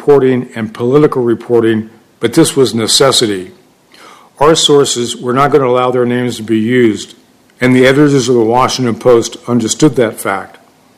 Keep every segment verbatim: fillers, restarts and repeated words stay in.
reporting and political reporting, but this was necessity. Our sources were not going to allow their names to be used, and the editors of the Washington Post understood that fact.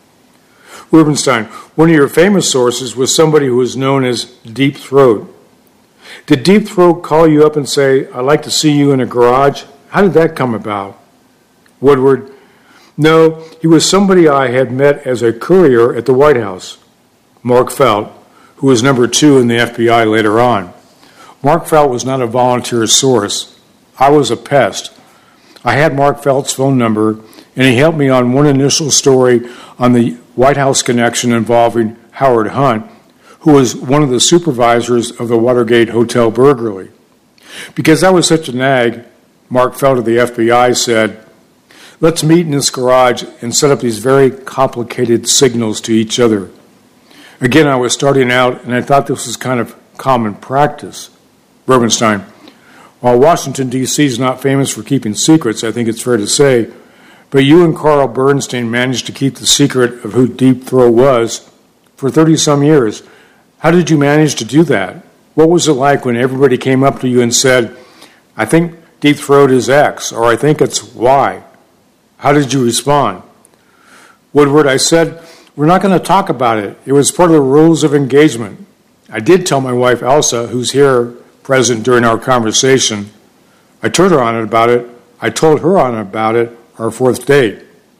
Rubenstein, one of your famous sources was somebody who was known as Deep Throat. Did Deep Throat call you up and say, "I'd like to see you in a garage"? How did that come about? Woodward, no, he was somebody I had met as a courier at the White House. Mark Felt, who was number two in the F B I later on. Mark Felt was not a volunteer source. I was a pest. I had Mark Felt's phone number, and he helped me on one initial story on the White House connection involving Howard Hunt, who was one of the supervisors of the Watergate Hotel burglary. Because I was such a nag, Mark Felt of the F B I said, "Let's meet in this garage and set up these very complicated signals to each other." Again, I was starting out, and I thought this was kind of common practice. Rubenstein, while Washington, D C is not famous for keeping secrets, I think it's fair to say, but you and Carl Bernstein managed to keep the secret of who Deep Throat was for thirty-some years. How did you manage to do that? What was it like when everybody came up to you and said, "I think Deep Throat is X," or "I think it's Y"? How did you respond? Woodward, I said, "We're not going to talk about it. It was part of the rules of engagement." I did tell my wife, Elsa, who's here present during our conversation. I told her on it about it. I told her on about it our fourth date.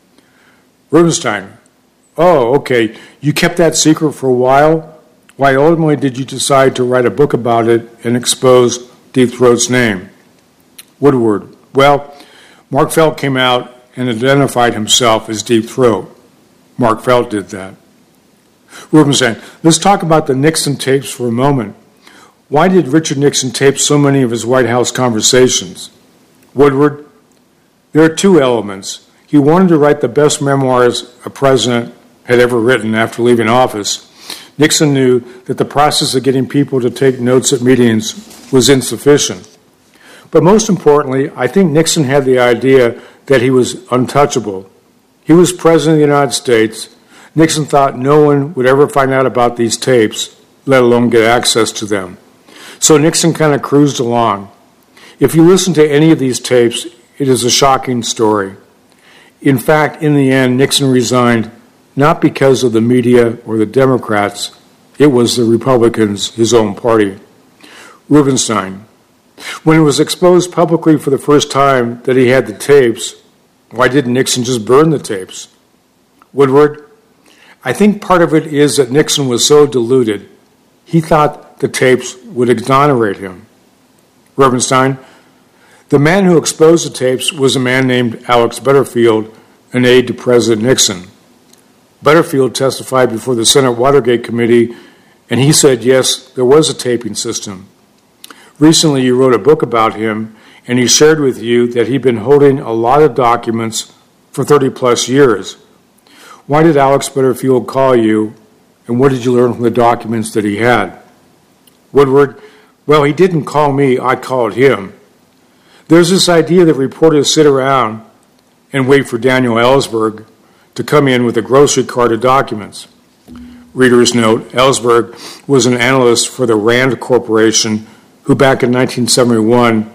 Rubenstein, oh, okay. You kept that secret for a while? Why ultimately did you decide to write a book about it and expose Deep Throat's name? Woodward, well, Mark Felt came out and identified himself as Deep Throat. Mark Felt did that. Rubenstein, let's talk about the Nixon tapes for a moment. Why did Richard Nixon tape so many of his White House conversations? Woodward, there are two elements. He wanted to write the best memoirs a president had ever written after leaving office. Nixon knew that the process of getting people to take notes at meetings was insufficient. But most importantly, I think Nixon had the idea that he was untouchable. He was president of the United States. Nixon thought no one would ever find out about these tapes, let alone get access to them. So Nixon kind of cruised along. If you listen to any of these tapes, it is a shocking story. In fact, in the end, Nixon resigned not because of the media or the Democrats. It was the Republicans, his own party. Rubenstein, when it was exposed publicly for the first time that he had the tapes, why didn't Nixon just burn the tapes? Woodward, I think part of it is that Nixon was so deluded, he thought the tapes would exonerate him. Rubenstein, the man who exposed the tapes was a man named Alex Butterfield, an aide to President Nixon. Butterfield testified before the Senate Watergate Committee, and he said, yes, there was a taping system. Recently, you wrote a book about him, and he shared with you that he'd been holding a lot of documents for thirty-plus years. Why did Alex Butterfield call you, and what did you learn from the documents that he had? Woodward, well, he didn't call me, I called him. There's this idea that reporters sit around and wait for Daniel Ellsberg to come in with a grocery cart of documents. Reader's note, Ellsberg was an analyst for the Rand Corporation who back in nineteen seventy-one